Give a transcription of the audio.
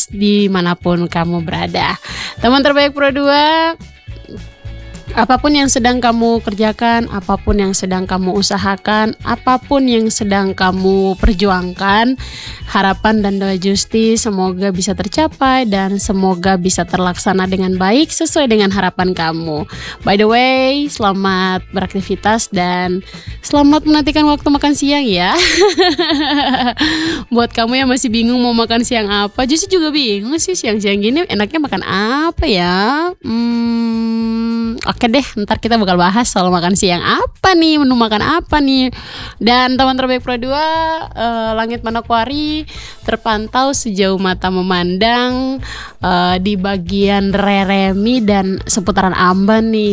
beraktivitas dimanapun kamu berada. Teman terbaik Pro 2, apapun yang sedang kamu kerjakan, apapun yang sedang kamu usahakan, apapun yang sedang kamu perjuangkan, harapan dan doa Justi semoga bisa tercapai dan semoga bisa terlaksana dengan baik sesuai dengan harapan kamu. By the way, selamat beraktivitas dan selamat menantikan waktu makan siang ya. Buat kamu yang masih bingung mau makan siang apa, Justi juga bingung sih siang-siang gini enaknya makan apa ya. Oke deh, ntar kita bakal bahas soal makan siang apa nih, menu makan apa nih. Dan teman terbaik Pro 2, langit Manokwari terpantau sejauh mata memandang di bagian Reremi dan seputaran Amban nih.